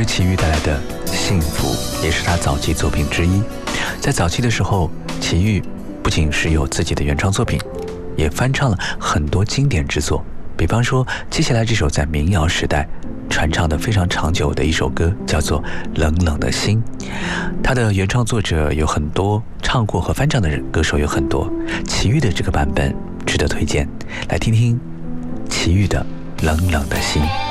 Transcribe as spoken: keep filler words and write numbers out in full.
齐豫带来的《幸福》，也是他早期作品之一。在早期的时候，齐豫不仅是有自己的原创作品，也翻唱了很多经典之作。比方说接下来这首在民谣时代传唱的非常长久的一首歌，叫做《冷冷的心》。他的原创作者有很多，唱过和翻唱的人歌手有很多，齐豫的这个版本值得推荐。来听听齐豫的《冷冷的心》。